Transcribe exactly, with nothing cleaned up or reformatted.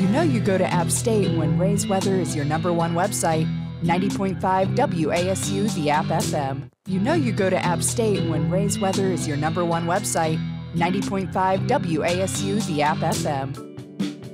You know you go to App State when Ray's Weather is your number one website. ninety point five W A S U, the App F M. You know you go to App State when Ray's Weather is your number one website. ninety point five W A S U, the App F M.